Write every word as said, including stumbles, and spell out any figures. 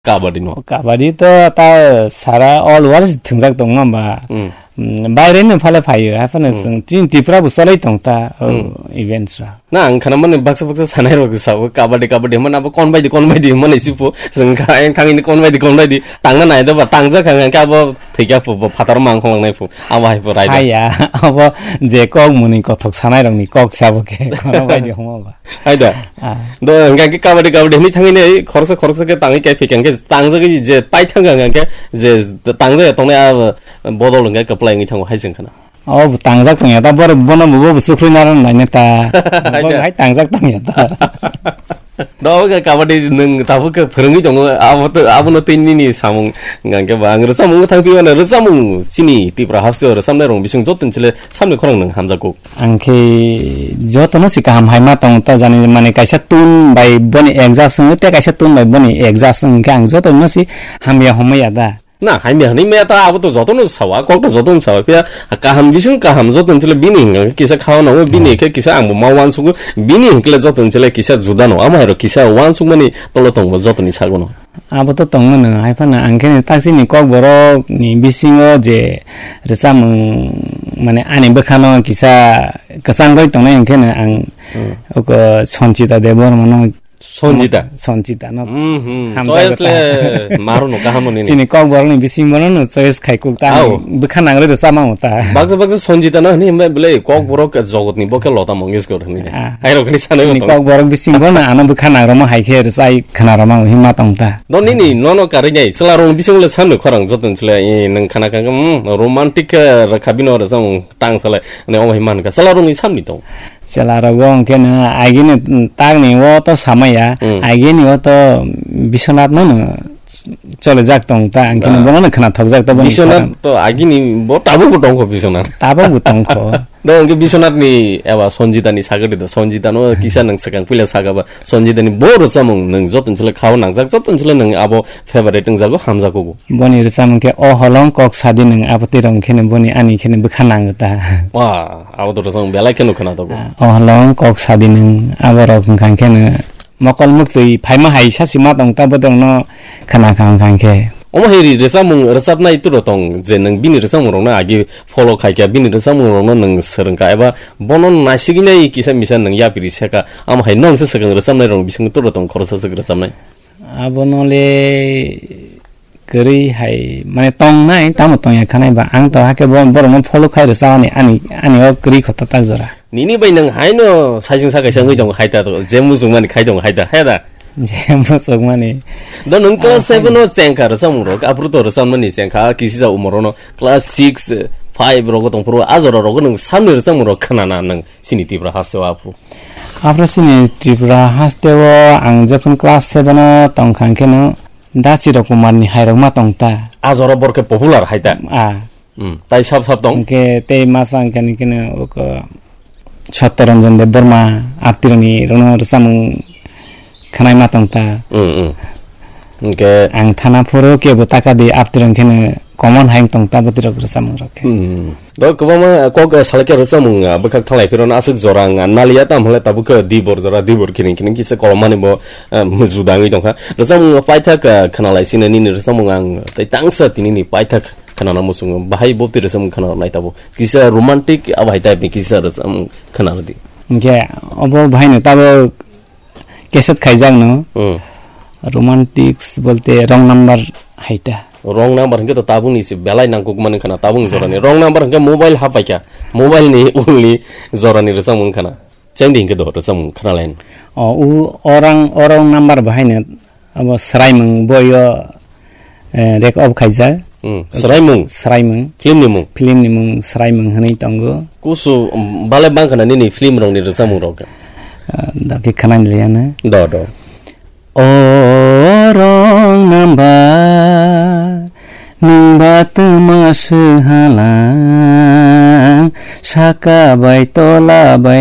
까버리 너. 까버리 또다 사라 all wars 등장 동안 봐. 바이레는 팔에 파이어. 하프는 진 디프라부 설레 동다 이벤트라. 나 안카나만 박사 박사 사나이로 그 사고 까버리 까버리 만 아버 건바이디 건바이디 만 있이포 승카엔 강인이 건바이디 건바이디 땅나 나이도 봐 땅자 강한 까버 되게포 뭐 바다로 많고 나이포 아와이포 라이다. 아야 아버 이제 꼭 문이 꼭톡 사나이랑니 꼭 사보게 건바이디 홍어 봐. 아이다. 너 그러니까 까버리 까버리 니 당연히 걸어서 걸어서 그 땅에 깨피게 게 땅자가 이제 빠이탄 강한 게 이제 땅자에 동네 아 못 오는 게 플레잉이 타고 하신 거나. 어, 땅작동이다. 뭐를 뭐는 뭐 수크리 나는 아니었다. 뭐 하이 땅작동이었다. 너가 까버리 능 다부그 그런 게 정말 아무도 아무도 띠니니 사몽 그러니까 뭐 그래서 사몽 탕비원에 사몽 신이 띠브라 하스어 삼내롱 미싱 줬던 질에 삼내 코랑 능 함자고 안케 저토는 시감 하이마 똥다 자니 마네 가샤 툰 바이 보니 엑자슨 때 가샤 툰 바이 보니 엑자슨 강 저토는 시 함야 호마야다 나 하이면 니 메타 아부도 저도는 사와 꼭도 저도는 사와 비야 까함 비싱 까함 저도는 질에 비닝 기사 카오나 비니 그 기사 아무 마완수고 비니 그 저도는 질에 기사 주다노 아마로 기사 완수만이 떨어던 거 저도니 살고노 아부도 똥는 하이파는 안케는 딱시니 꼭 보러 니 비싱어 제 레삼 마네 아니 버카노 기사 그상거 똥네 안케는 안 그 손지다 대보는 손지다 손지다 너 음 소에스레 마루노 까하모니 지니 꼭 보러니 비싱모는 소에스 카이국 다 버카나그레 사마오다 박사 박사 손지다나 니 메블레 꼭 보러 그 저것니 버케 로다 몽기스 거르니 아이로 그니 사네 꼭 보러 비싱모는 아는 버카나그레마 하이케르 사이 카나라마 히마 똥다 너 니니 너너 까르냐 슬라롱 비싱을 산노 코랑 저든 슬레 이능 카나강 음 로만틱 카비노르 성 땅슬레 네 오마 히만가 슬라롱이 삼니도 Selaragong kena agini tagni wo to samaya agini wo to bisonat no chole jak tong ta angkini bono khana thok jak to boni bisonat to agini bo tabu butong ko bisonat tabu butong ko no angke bisonat ni ewa sonjita ni sagari do sonjita no kisa nang sakang pila sagaba sonjita ni boro samung nang jotun chile khao nang jak jotun chile nang abo favorite nang jago hamza ko boni samung ke o holong kok sadi nang apati rong khene boni ani khene bukhanang ta wa abo to sang belai kenu khana to o holong kok sadi nang abo rong khang khene mokol mukti phaima hai sasima tong ta bodong no khana khang khang ke Oma heri resamung resapna itu rotong je nang bini resamung rong na agi follow khai kya bini resamung rong na nang sereng ka eba bonon nasigina i kisa misan nang ya piri seka am hai nong se sekang resamna rong bising tu rotong khorsa se resamna abonole keri hai mane tong nai tam tong ya khanai ba ang to hake bon borong follow khai resani ani ani o keri khota ta jora nini bai nang hai no saisung sa ka sang ngi jong hai ta to je mu sung man khai jong hai ta ha da je mu sung man ni 너 능 클래스 세븐 어 생카를 섬으로 앞으로도 섬문이 생카 기시자 우모로노 클래스 식스 파이브로 고동 프로 아저로로 그는 삼을 섬으로 크나나는 신이 디브라 하스와 앞으로 앞으로 신이 디브라 하스테와 앙저픈 클래스 세븐 어 똥칸케노 다치로 కుమార్ని 하이로마 똥타 아저로 버게 포퓰러 하이다 아음 তাই সব সব 똥 কে তে 마상 কেনিকেনে 오거 ছত্তরঞ্জন দেববর্মা আপতিরনি রনো রসামু খানাইমা 똥타 응응 Okay. Ang thana puro ke butaka di aptirang kene common haing tong tabutira bersamung roke. Hmm. Do kebama kok salake bersamung bekak thalai firon asik zorang nalia tam hole tabuka dibor zora dibor kini kini kisa kolomani bo muzudangi tong ha. Bersamung paitak kanalai sinani ni bersamung ang tai tangsa tinini paitak kanana musung bahai bopti bersamung kanal nai tabu. Kisa romantic abai type ni kisa bersamung kanal di. Okay. Abo bahai ne tabo keset khaijang no. Hmm. Romantics bolte wrong number haita wrong number hingga to tabung ni si belai nangkuk man kana tabung zorani wrong number hingga mobile hapai kya mobile ni only zorani resam kana changing ke do resam kana lain o u orang orang number bahine abo sraimung boyo rek of khaija hm sraimung sraimung film ni mung film ni mung sraimung hanai tongo kusu bale bang kana ni film rong ni resam rok da ke kana liana do do Orang nambar nimbat mashalang saka bai tola bai